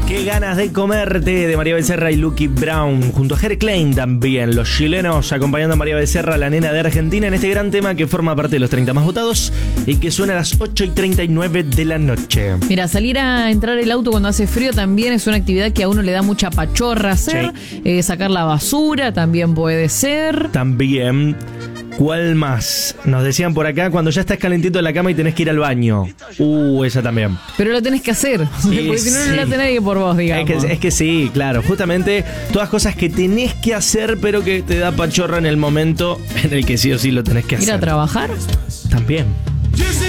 Qué ganas de comerte, de María Becerra y Lucky Brown, junto a Jere Klein también, los chilenos acompañando a María Becerra, la nena de Argentina, en este gran tema que forma parte de los 30 más votados y que suena a las 8:39 de la noche. Mira, salir a entrar el auto cuando hace frío también es una actividad que a uno le da mucha pachorra hacer. Sí. Sacar la basura también puede ser. También. ¿Cuál más? Nos decían por acá, cuando ya estás calentito en la cama y tenés que ir al baño. Esa también. Pero lo tenés que hacer, porque si no, no lo hace nadie por vos, digamos. Es que sí, claro. Justamente todas cosas que tenés que hacer, pero que te da pachorra en el momento en el que sí o sí lo tenés que hacer. ¿Ir a trabajar? También.